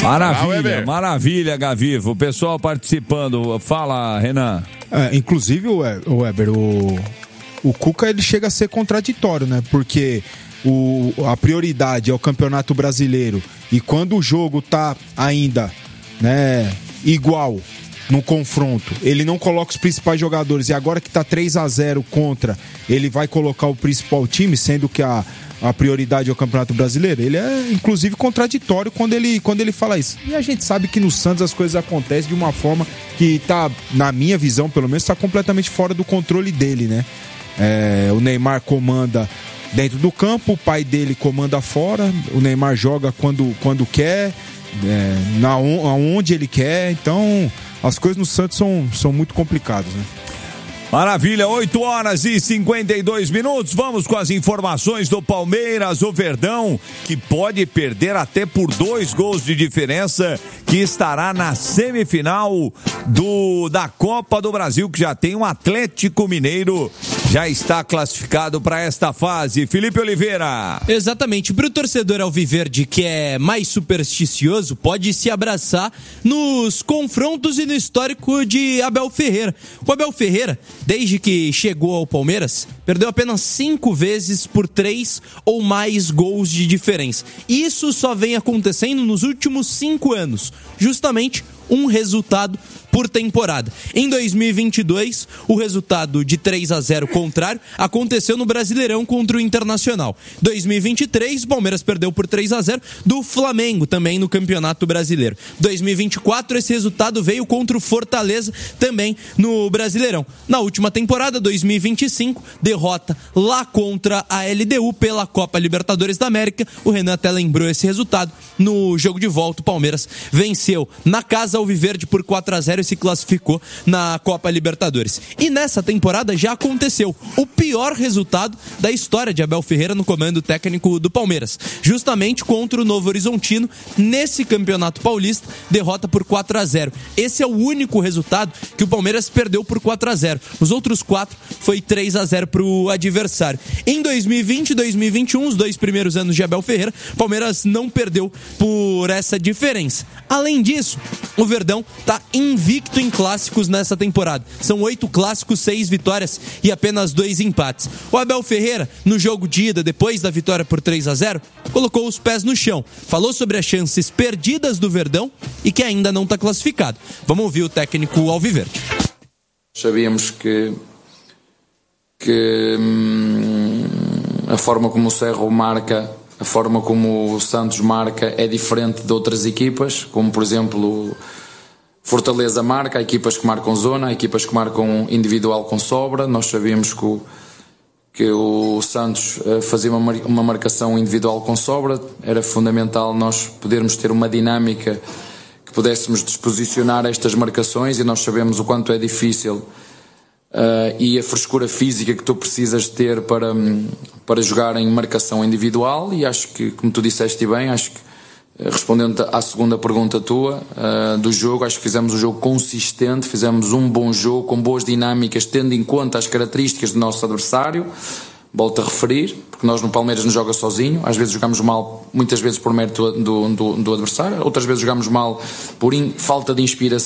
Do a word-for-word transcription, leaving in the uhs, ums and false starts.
Maravilha, ah, maravilha, Gavivo. O pessoal participando. Fala, Renan. É, inclusive, o Weber, o, o Cuca ele chega a ser contraditório, né? Porque o, a prioridade é o Campeonato Brasileiro. E quando o jogo tá ainda, né, igual no confronto, ele não coloca os principais jogadores. E agora que tá três a zero contra, ele vai colocar o principal time, sendo que a, a prioridade é o Campeonato Brasileiro. Ele é, inclusive, contraditório quando ele, quando ele fala isso. E a gente sabe que no Santos as coisas acontecem de uma forma que tá, na minha visão, pelo menos, tá completamente fora do controle dele, né? É, o Neymar comanda dentro do campo, o pai dele comanda fora, o Neymar joga quando, quando quer, é, na, aonde ele quer. Então, as coisas no Santos são, são muito complicadas, né? Maravilha, oito horas e cinquenta e dois minutos. Vamos com as informações do Palmeiras. O Verdão, que pode perder até por dois gols de diferença, que estará na semifinal do, da Copa do Brasil, que já tem um Atlético Mineiro, já está classificado para esta fase. Felipe Oliveira. Exatamente, para o torcedor alviverde que é mais supersticioso, pode se abraçar nos confrontos e no histórico de Abel Ferreira. O Abel Ferreira, desde que chegou ao Palmeiras, perdeu apenas cinco vezes por três ou mais gols de diferença. Isso só vem acontecendo nos últimos cinco anos, justamente um resultado por temporada. Em dois mil e vinte e dois, o resultado de três a zero contrário aconteceu no Brasileirão contra o Internacional. dois mil e vinte e três, o Palmeiras perdeu por três a zero do Flamengo, também no Campeonato Brasileiro. dois mil e vinte e quatro, esse resultado veio contra o Fortaleza, também no Brasileirão. Na última temporada, dois mil e vinte e cinco, derrota lá contra a L D U pela Copa Libertadores da América. O Renan até lembrou esse resultado. No jogo de volta, o Palmeiras venceu na casa alviverde por quatro a zero e se classificou na Copa Libertadores. E nessa temporada já aconteceu o pior resultado da história de Abel Ferreira no comando técnico do Palmeiras, justamente contra o Novo Horizontino nesse Campeonato Paulista, derrota por quatro a zero. Esse é o único resultado que o Palmeiras perdeu por quatro a zero. Os outros quatro foi três a zero para o adversário. Em dois mil e vinte e dois mil e vinte e um, os dois primeiros anos de Abel Ferreira, o Palmeiras não perdeu por essa diferença. Além disso, o Verdão está invicto em clássicos nessa temporada. São oito clássicos, seis vitórias e apenas dois empates. O Abel Ferreira, no jogo de ida, depois da vitória por três a zero, colocou os pés no chão. Falou sobre as chances perdidas do Verdão e que ainda não está classificado. Vamos ouvir o técnico alviverde. Sabíamos que, que hum, a forma como o Cerro marca, a forma como o Santos marca é diferente de outras equipas, como por exemplo Fortaleza marca, há equipas que marcam zona, há equipas que marcam individual com sobra. Nós sabíamos que o, que o Santos fazia uma, uma marcação individual com sobra, era fundamental nós podermos ter uma dinâmica que pudéssemos disposicionar estas marcações, e nós sabemos o quanto é difícil uh, e a frescura física que tu precisas ter para, para jogar em marcação individual. E acho que, como tu disseste bem, acho que respondendo à segunda pergunta tua uh, do jogo, acho que fizemos um jogo consistente, fizemos um bom jogo com boas dinâmicas, tendo em conta as características do nosso adversário. Volto a referir, porque nós no Palmeiras não joga sozinho, às vezes jogamos mal, muitas vezes por mérito do, do, do adversário, outras vezes jogamos mal por in, falta de inspiração